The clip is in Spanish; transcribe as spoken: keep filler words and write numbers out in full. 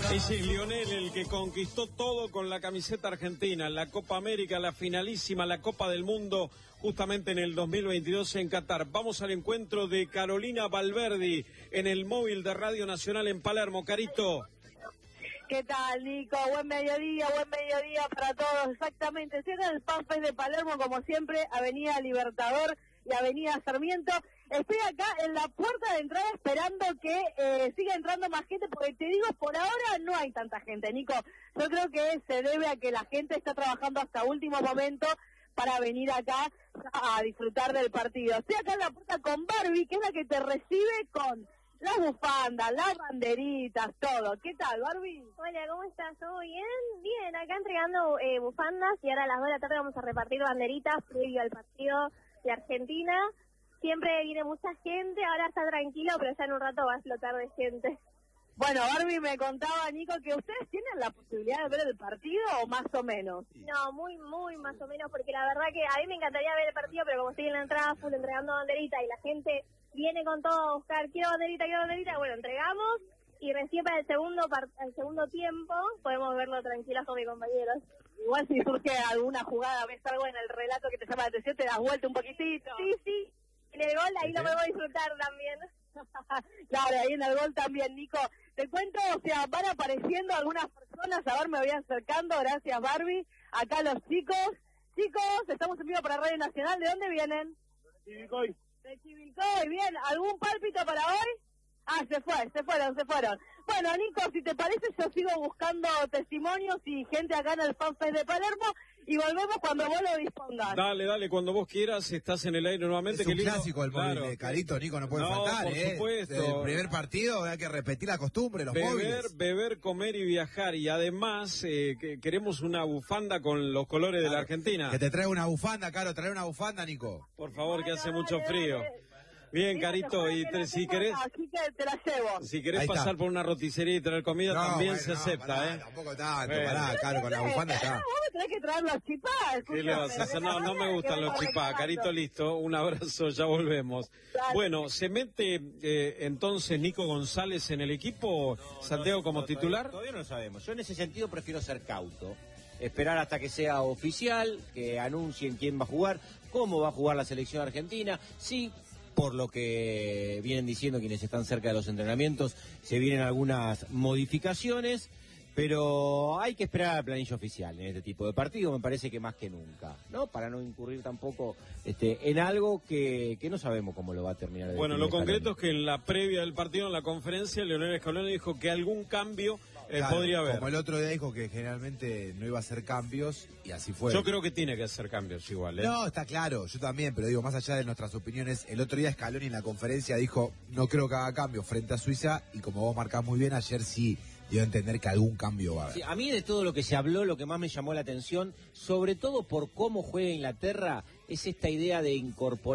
Y sí, Lionel, el que conquistó todo con la camiseta argentina, la Copa América, la finalísima, la Copa del Mundo, justamente en el dos mil veintidós en Qatar. Vamos al encuentro de Carolina Valverdi en el móvil de Radio Nacional en Palermo. Carito. ¿Qué tal, Nico? Buen mediodía, buen mediodía para todos. Exactamente, cierra el FanFest de Palermo, como siempre, Avenida Libertador y Avenida Sarmiento. Estoy acá en la puerta de entrada esperando que eh, siga entrando más gente, porque te digo, por ahora no hay tanta gente, Nico. Yo creo que se debe a que la gente está trabajando hasta último momento para venir acá a disfrutar del partido. Estoy acá en la puerta con Barbie, que es la que te recibe con las bufandas, las banderitas, todo. ¿Qué tal, Barbie? Hola, ¿cómo estás? ¿Todo bien? Bien, acá entregando eh, bufandas y ahora a las dos de la tarde vamos a repartir banderitas previo al partido de Argentina. Siempre viene mucha gente, ahora está tranquilo, pero ya en un rato va a explotar de gente. Bueno, Barbie me contaba, Nico, que ustedes tienen la posibilidad de ver el partido o más o menos. No, muy, muy más o menos, porque la verdad que a mí me encantaría ver el partido, pero como estoy en la entrada full entregando banderita y la gente viene con todo a buscar, quiero banderita, quiero banderita, bueno, entregamos y recién para el segundo par el segundo tiempo podemos verlo tranquilos con mis compañeros. Igual si surge alguna jugada, ves algo en el relato que te llama la atención, te das vuelta un poquitito. Sí, sí, en el gol ahí lo podemos disfrutar también. Claro, ahí en el gol también, Nico. Te cuento, o sea, van apareciendo algunas personas, a ver, me voy acercando, gracias Barbie. Acá los chicos, chicos, estamos en vivo para Radio Nacional, ¿de dónde vienen? De Chivilcoy. De Chivilcoy, bien, ¿algún pálpito para hoy? Ah, se fue, se fueron, se fueron. Bueno, Nico, si te parece, yo sigo buscando testimonios y gente acá en el FanFest de Palermo y volvemos cuando vos lo dispongas. Dale, dale, cuando vos quieras, estás en el aire nuevamente. Es un Qué lindo. clásico el móvil Claro. de Carito, Nico, no puede No, faltar, por ¿eh? supuesto. El primer partido hay que repetir la costumbre, los Beber, móviles. beber, comer y viajar. Y además, eh, que queremos una bufanda con los colores de la Argentina. Que te trae una bufanda, Caro, trae una bufanda, Nico. Por favor, que Bueno, hace dale, mucho dale. frío. Bien, Mira, Carito, te juro y que te- la si tengo querés, acá, así que te la llevo. si querés Ahí está. pasar por una roticería y traer comida, No, también bueno, se no, acepta, pará, ¿eh? Tampoco tanto, Bueno. pará, Caro, con la bufanda está. Vos me tenés que traer los chipás. ¿Qué le vas a hacer? No, no me gustan los chipá. Carito, listo. Un abrazo, ya volvemos. Dale. Bueno, ¿se mete eh, entonces Nico González en el equipo, Santiago, como titular? Todavía no lo sabemos. Yo en ese sentido prefiero ser cauto. Esperar hasta que sea oficial, que anuncien quién va a jugar, cómo va a jugar la selección argentina. Sí, por lo que vienen diciendo quienes están cerca de los entrenamientos, se vienen algunas modificaciones, pero hay que esperar al planillo oficial en este tipo de partido, me parece que más que nunca, ¿no? Para no incurrir tampoco este, en algo que, que no sabemos cómo lo va a terminar. de Bueno, lo definir concreto es Scaloni. que en la previa del partido, en la conferencia, Leonel Scaloni dijo que algún cambio eh, Claro, podría haber. Como el otro día dijo que generalmente no iba a hacer cambios, y así fue. Yo creo que tiene que hacer cambios igual, ¿eh? No, está claro, yo también, pero digo, más allá de nuestras opiniones, el otro día Scaloni en la conferencia dijo, no creo que haga cambios frente a Suiza, y como vos marcás muy bien, ayer sí dio a entender que algún cambio va a haber. Sí, a mí de todo lo que se habló, lo que más me llamó la atención, sobre todo por cómo juega Inglaterra, es esta idea de incorporar